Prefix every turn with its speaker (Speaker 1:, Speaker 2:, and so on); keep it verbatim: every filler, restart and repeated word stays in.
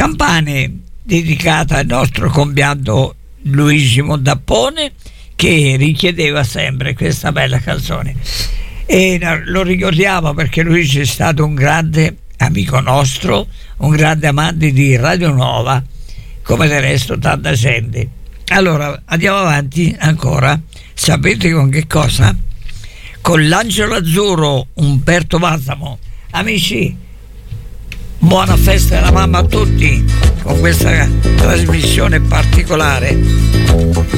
Speaker 1: Campane dedicata al nostro compianto Luigi Mondappone, che richiedeva sempre questa bella canzone, e lo ricordiamo perché Luigi è stato un grande amico nostro, un grande amante di Radio Nuova, come del resto tanta gente. Allora andiamo avanti ancora. Sapete con che cosa? Con l'Angelo Azzurro, Umberto Balsamo. Amici, buona festa della mamma a tutti con questa trasmissione particolare.